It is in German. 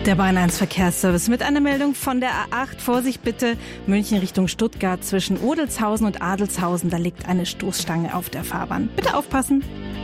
Der Bayern 1 Verkehrsservice mit einer Meldung von der A8. Vorsicht bitte, München Richtung Stuttgart zwischen Odelshausen und Adelshausen. Da liegt eine Stoßstange auf der Fahrbahn. Bitte aufpassen.